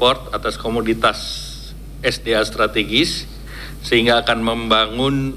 ekspor atas komoditas SDA strategis, sehingga akan membangun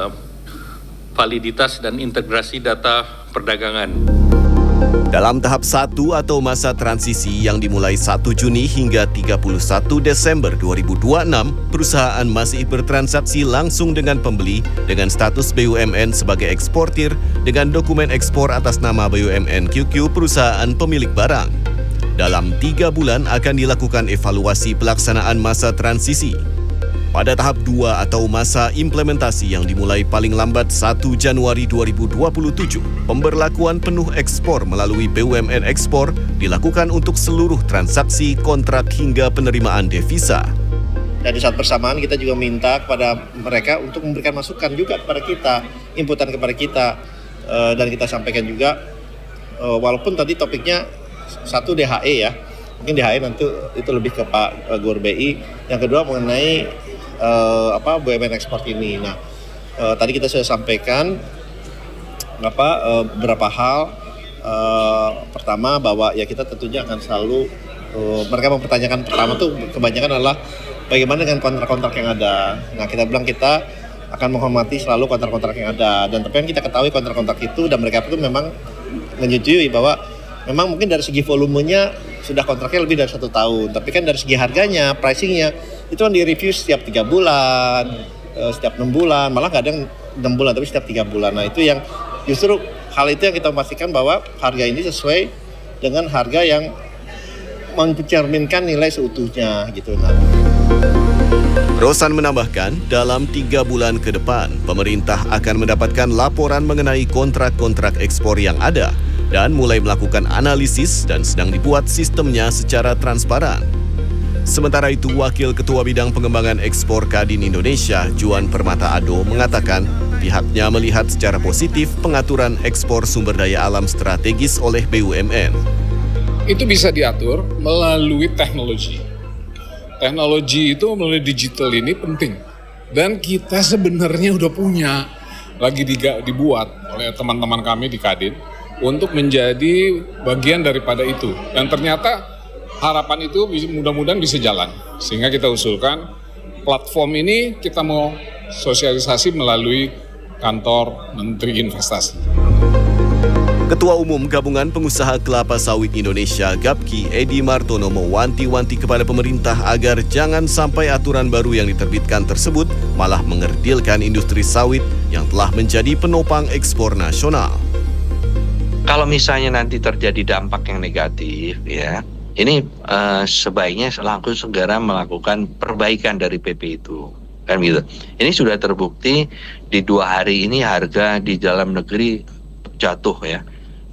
validitas dan integrasi data perdagangan. Dalam tahap 1 atau masa transisi yang dimulai 1 Juni hingga 31 Desember 2026, perusahaan masih bertransaksi langsung dengan pembeli dengan status BUMN sebagai eksportir dengan dokumen ekspor atas nama BUMN QQ perusahaan pemilik barang. Dalam 3 bulan akan dilakukan evaluasi pelaksanaan masa transisi. Pada tahap 2 atau masa implementasi yang dimulai paling lambat 1 Januari 2027, pemberlakuan penuh ekspor melalui BUMN ekspor dilakukan untuk seluruh transaksi, kontrak hingga penerimaan devisa. Dan di saat bersamaan kita juga minta kepada mereka untuk memberikan masukan juga kepada kita, inputan kepada kita, dan kita sampaikan juga, walaupun tadi topiknya satu DHE ya, mungkin DHE nanti itu lebih ke Pak Gubernur BI, yang kedua mengenai BUMN ekspor ini. Nah, tadi kita sudah sampaikan beberapa hal. Pertama bahwa ya kita tentunya akan selalu mereka mempertanyakan pertama tuh kebanyakan adalah bagaimana dengan kontrak-kontrak yang ada. Nah, kita bilang kita akan menghormati selalu kontrak-kontrak yang ada, dan tapi kita ketahui kontrak-kontrak itu dan mereka itu memang menyetujui bahwa memang mungkin dari segi volumenya sudah kontraknya lebih dari 1 tahun, tapi kan dari segi harganya, pricingnya itu kan di-review setiap 3 bulan, setiap 6 bulan, malah nggak ada yang 6 bulan, tapi setiap 3 bulan. Nah itu yang justru hal itu yang kita memastikan bahwa harga ini sesuai dengan harga yang mencerminkan nilai seutuhnya gitu. Nah. Rosan menambahkan, dalam 3 bulan ke depan, pemerintah akan mendapatkan laporan mengenai kontrak-kontrak ekspor yang ada dan mulai melakukan analisis dan sedang dibuat sistemnya secara transparan. Sementara itu, Wakil Ketua Bidang Pengembangan Ekspor Kadin Indonesia, Juan Permata Ado, mengatakan pihaknya melihat secara positif pengaturan ekspor sumber daya alam strategis oleh BUMN. Itu bisa diatur melalui teknologi. Teknologi itu melalui digital ini penting. Dan kita sebenarnya udah punya, lagi dibuat oleh teman-teman kami di Kadin untuk menjadi bagian daripada itu. Dan ternyata harapan itu mudah-mudahan bisa jalan. Sehingga kita usulkan platform ini kita mau sosialisasi melalui kantor Menteri Investasi. Ketua Umum Gabungan Pengusaha Kelapa Sawit Indonesia GAPKI Edi Martono mewanti-wanti kepada pemerintah agar jangan sampai aturan baru yang diterbitkan tersebut malah mengerdilkan industri sawit yang telah menjadi penopang ekspor nasional. Kalau misalnya nanti terjadi dampak yang negatif ya, ini sebaiknya langsung segera melakukan perbaikan dari PP itu, kan gitu. Ini sudah terbukti di 2 hari ini harga di dalam negeri jatuh ya.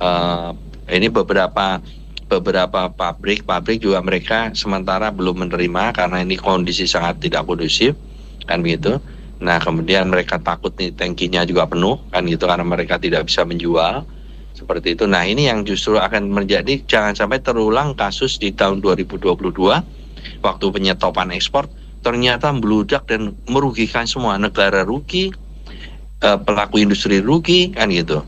Ini beberapa pabrik juga mereka sementara belum menerima karena ini kondisi sangat tidak kondusif, kan gitu. Nah kemudian mereka takut nih tangkinya juga penuh, kan gitu, karena mereka tidak bisa menjual. Seperti itu. Nah ini yang justru akan menjadi jangan sampai terulang kasus di tahun 2022 waktu penyetopan ekspor ternyata meludak dan merugikan semua, negara rugi, pelaku industri rugi, kan gitu.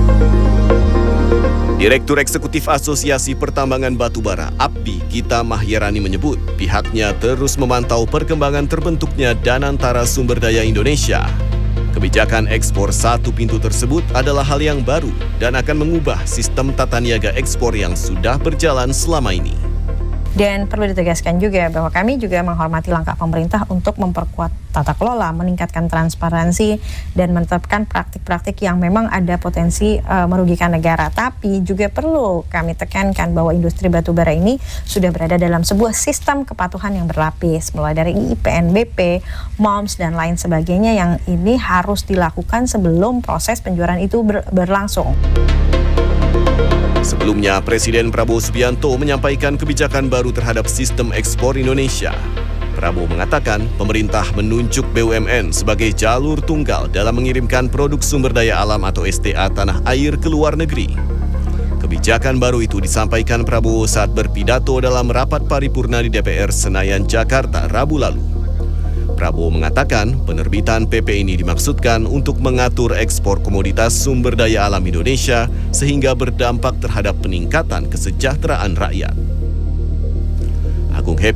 Direktur Eksekutif Asosiasi Pertambangan Batubara, APBI, Gita Mahyarani menyebut pihaknya terus memantau perkembangan terbentuknya Danantara Sumber Daya Indonesia. Kebijakan ekspor 1 pintu tersebut adalah hal yang baru dan akan mengubah sistem tata niaga ekspor yang sudah berjalan selama ini. Dan perlu ditegaskan juga bahwa kami juga menghormati langkah pemerintah untuk memperkuat tata kelola, meningkatkan transparansi, dan menetapkan praktik-praktik yang memang ada potensi merugikan negara. Tapi juga perlu kami tekankan bahwa industri batubara ini sudah berada dalam sebuah sistem kepatuhan yang berlapis, mulai dari PNBP, MOMS, dan lain sebagainya yang ini harus dilakukan sebelum proses penjualan itu berlangsung. Sebelumnya, Presiden Prabowo Subianto menyampaikan kebijakan baru terhadap sistem ekspor Indonesia. Prabowo mengatakan pemerintah menunjuk BUMN sebagai jalur tunggal dalam mengirimkan produk sumber daya alam atau SDA tanah air ke luar negeri. Kebijakan baru itu disampaikan Prabowo saat berpidato dalam rapat paripurna di DPR Senayan, Jakarta, Rabu lalu. Prabowo mengatakan penerbitan PP ini dimaksudkan untuk mengatur ekspor komoditas sumber daya alam Indonesia sehingga berdampak terhadap peningkatan kesejahteraan rakyat. Agung